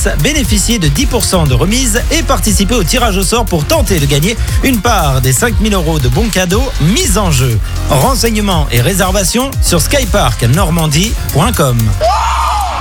Plus, bénéficiez de 10% de remise et participez au tirage au sort pour tenter de gagner une part des 5 000 € de bons cadeaux mis en jeu. Renseignements et réservations sur skyparknormandie.com.